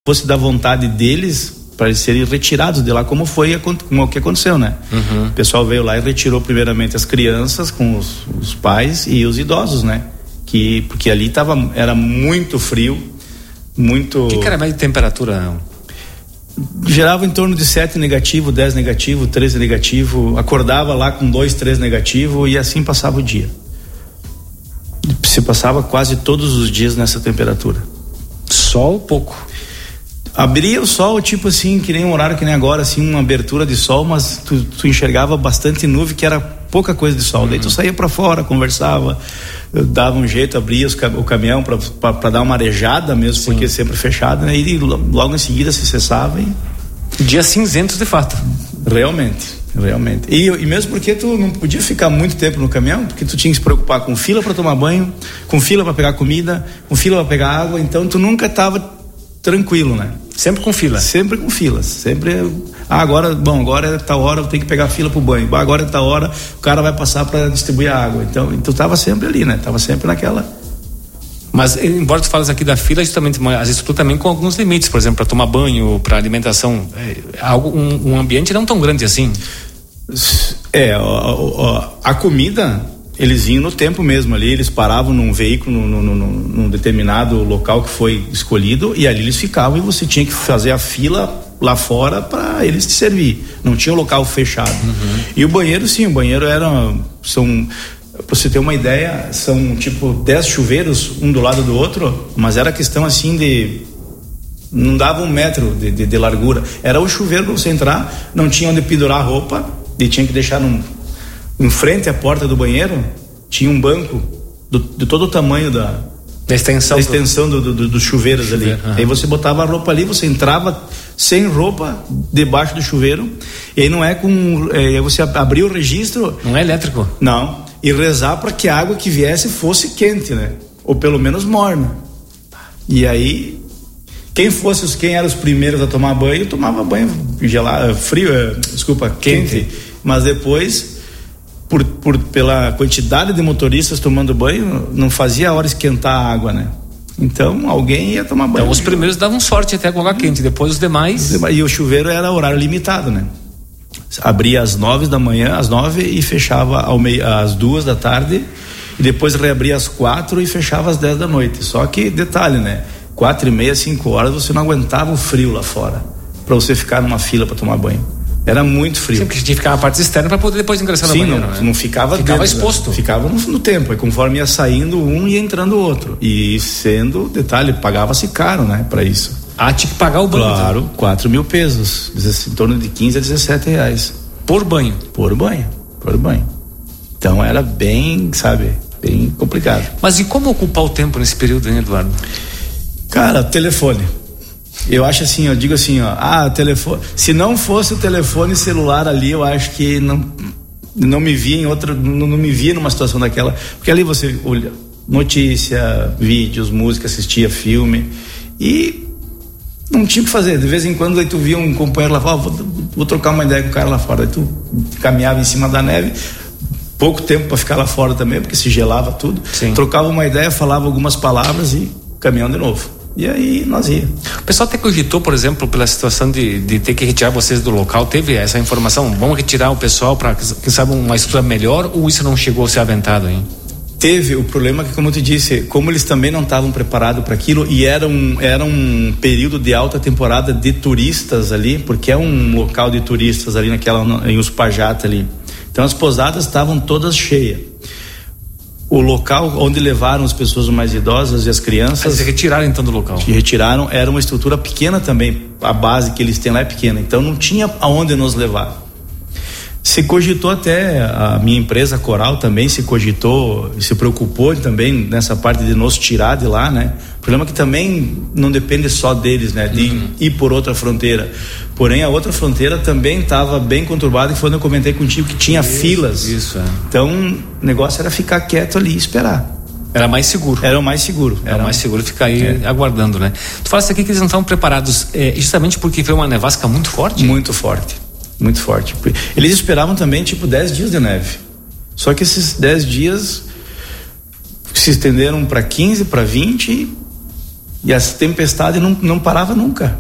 fosse da vontade deles, para eles serem retirados de lá, como o que aconteceu, né? O pessoal veio lá e retirou primeiramente as crianças com os pais e os idosos, né? Porque ali era muito frio, muito... O que era mais de temperatura? Gerava em torno de 7 negativo, 10 negativo, 13 negativo, acordava lá com 2, 3 negativo e assim passava o dia. Se passava quase todos os dias nessa temperatura. Sol pouco. Abria o sol, tipo assim, que nem um horário que nem agora, assim, uma abertura de sol, mas tu enxergava bastante nuvem, que era pouca coisa de sol. Daí tu saía pra fora, conversava, dava um jeito, abria o caminhão pra dar uma arejada mesmo, porque sempre fechado, né? E logo em seguida se cessava e... Dias cinzentos de fato. Realmente. E mesmo porque tu não podia ficar muito tempo no caminhão, porque tu tinha que se preocupar com fila pra tomar banho, com fila pra pegar comida, com fila pra pegar água, então tu nunca tava tranquilo, né? Sempre com fila. Sempre com filas. Sempre. Agora é tal hora, eu tenho que pegar fila pro banho. Agora é tal hora, o cara vai passar para distribuir a água. Então tu tava sempre ali, né? Tava sempre naquela. Mas, embora tu fales aqui da fila, justamente, às vezes tu também com alguns limites, por exemplo, para tomar banho, para alimentação. Um ambiente não tão grande assim. A comida. Eles iam no tempo mesmo ali, eles paravam num veículo num determinado local que foi escolhido e ali eles ficavam e você tinha que fazer a fila lá fora para eles te servir. Não tinha um local fechado. E o banheiro, sim, pra você ter uma ideia, são tipo 10 chuveiros, um do lado do outro, mas era questão assim de... Não dava 1 metro de largura. Era o chuveiro pra você entrar, não tinha onde pendurar a roupa e tinha que deixar em frente à porta do banheiro, tinha um banco de todo o tamanho da extensão dos chuveiros ali. Aí você botava a roupa ali, você entrava sem roupa debaixo do chuveiro, e aí não é aí você abria o registro. Não é elétrico? Não. E rezar para que a água que viesse fosse quente, né? Ou pelo menos morna. E aí, quem eram os primeiros a tomar banho, tomava banho gelado, quente. Mas depois, pela quantidade de motoristas tomando banho, não fazia a hora esquentar a água, né? Então alguém ia tomar banho. Então os primeiros davam sorte até com água quente, depois os demais... E o chuveiro era horário limitado, né? Abria às 9 da manhã, às 9 e fechava às 2 da tarde, e depois reabria às 4 e fechava às 10 da noite. Só que, detalhe, né? 4:30, 5 horas, você não aguentava o frio lá fora, pra você ficar numa fila pra tomar banho. Era muito frio. Sempre que tinha que ficar na parte externa para poder depois ingressar no banheiro. Não ficava dentro, exposto. Ficava no tempo. Aí conforme ia saindo um, ia entrando o outro. E sendo, detalhe, pagava-se caro, né? Para isso. Tinha que pagar o banho. Claro, 4.000 pesos. Em torno de 15 a 17 reais. Por banho? Por banho. Então era bem, bem complicado. Mas e como ocupar o tempo nesse período, hein, Eduardo? Cara, telefone. Eu acho assim, eu digo assim, telefone. Se não fosse o telefone celular ali, eu acho que não me via não me via numa situação daquela, porque ali você olha notícia, vídeos, música, assistia filme e não tinha o que fazer. De vez em quando aí tu via um companheiro lá fora, vou trocar uma ideia com o cara lá fora. Aí tu caminhava em cima da neve, pouco tempo para ficar lá fora também, porque se gelava tudo. Sim. Trocava uma ideia, falava algumas palavras e caminhando de novo. E aí nós ia. O pessoal até cogitou, por exemplo, pela situação de ter que retirar vocês do local, teve essa informação? Vamos retirar o pessoal para, quem sabe, uma estrutura melhor, ou isso não chegou a ser aventado, hein? Teve. O problema é que, como eu te disse, como eles também não estavam preparados para aquilo, e era um período de alta temporada de turistas ali, porque é um local de turistas ali em Uspajata ali. Então as pousadas estavam todas cheias. O local onde levaram as pessoas mais idosas e as crianças... Eles retiraram então do local? Que retiraram, era uma estrutura pequena também, a base que eles têm lá é pequena, então não tinha aonde nos levar. Se cogitou até, a minha empresa Coral também se preocupou também nessa parte de nos tirar de lá, né? O problema é que também não depende só deles, né? De ir por outra fronteira. Porém, a outra fronteira também estava bem conturbada, que foi quando eu comentei contigo que tinha filas. Então, o negócio era ficar quieto ali e esperar. Era mais seguro. Era o mais seguro. Era mais seguro ficar aí aguardando, né? Tu falaste aqui que eles não estavam preparados, justamente porque foi uma nevasca muito forte? Muito forte. Eles esperavam também 10 dias de neve. Só que esses 10 dias se estenderam para 15, para 20 e essa tempestade não parava nunca.